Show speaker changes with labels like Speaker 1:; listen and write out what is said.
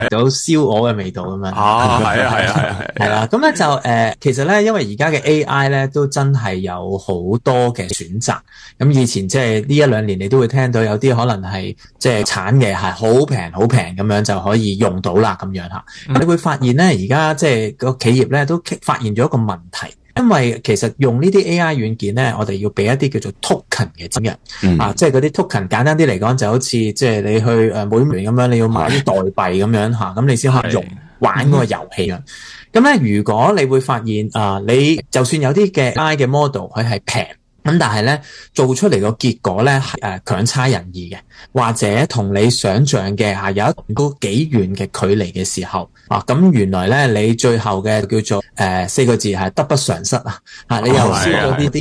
Speaker 1: 到燒鵝嘅味道咁樣。
Speaker 2: 係啊係啊係啊
Speaker 1: 係啦，咁咧就其實咧，因為而家嘅 AI 咧都真係有好多嘅選擇。咁以前即係呢一兩年，你都會聽到有啲可能係即係產嘅係好平好平咁樣就可以用到啦咁樣嚇。你會發現咧，而家即係個企業咧都發現咗一個問題。因為其實用呢啲 AI 軟件咧，我哋要俾一啲叫做 token 嘅資源，即係嗰啲 token 簡單啲嚟講就好似即係你去每年咁樣，你要買啲代幣咁樣嚇，咁你先可以玩嗰個遊戲啊。咁咧，如果你會發現你就算有啲嘅 AI 嘅 model 佢係平。咁但係咧做出嚟個結果咧係強差人意嘅，或者同你想象嘅有一個幾遠嘅距離嘅時候咁原來咧你最後嘅叫做4個字係得不償失你又燒咗啲